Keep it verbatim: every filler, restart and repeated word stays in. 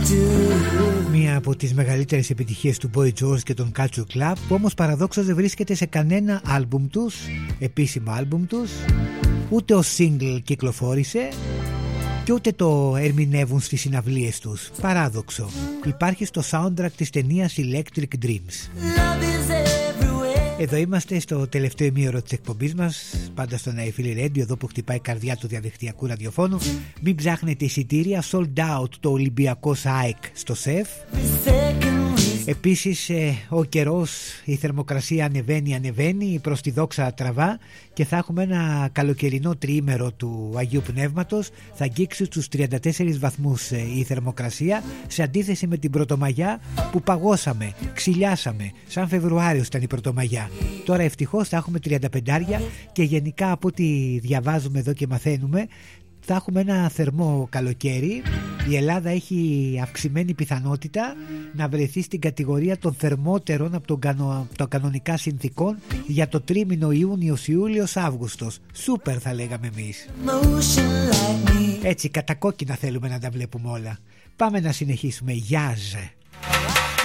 Μία από τις μεγαλύτερες επιτυχίες του Boy George και των Culture Club, που όμως παραδόξως δεν βρίσκεται σε κανένα άλμπουμ τους, επίσημο άλμπουμ τους, ούτε ως single κυκλοφόρησε και ούτε το ερμηνεύουν στις συναυλίες τους. Παράδοξο. Υπάρχει στο soundtrack της ταινίας Electric Dreams. Εδώ είμαστε στο τελευταίο ημίωρο της εκπομπής μας, πάντα στο Ναϊφίλη Radio, εδώ που χτυπάει η καρδιά του διαδικτυακού ραδιοφώνου. Μην ψάχνετε εισιτήρια, sold out το Ολυμπιακός ΑΕΚ στο ΣΕΦ. Επίσης ο καιρός, η θερμοκρασία ανεβαίνει ανεβαίνει προς τη δόξα τραβά και θα έχουμε ένα καλοκαιρινό τριήμερο του Αγίου Πνεύματος. Θα αγγίξει στους τριάντα τέσσερις βαθμούς η θερμοκρασία, σε αντίθεση με την Πρωτομαγιά που παγώσαμε, ξυλιάσαμε. Σαν Φεβρουάριος ήταν η Πρωτομαγιά. Τώρα ευτυχώς θα έχουμε τριάντα πέντε και γενικά από ό,τι διαβάζουμε εδώ και μαθαίνουμε θα έχουμε ένα θερμό καλοκαίρι. Η Ελλάδα έχει αυξημένη πιθανότητα να βρεθεί στην κατηγορία των θερμότερων από τον κανο... των κανονικά συνθήκων για το τρίμηνο Ιούνιος, Ιούλιος, Αύγουστος. Σούπερ θα λέγαμε εμείς. Έτσι κατακόκκινα θέλουμε να τα βλέπουμε όλα. Πάμε να συνεχίσουμε. Γιάζε.